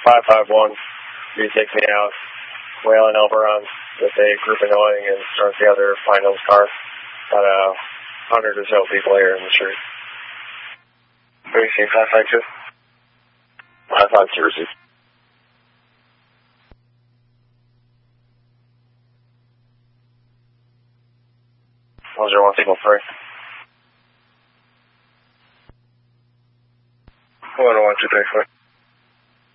551. He takes me out. Waylon Elberon with a group annoying and starts the other finals car. About 100 or so people here in the street. What do you see, 552? 552. How's your 1 signal 3? 101, 234.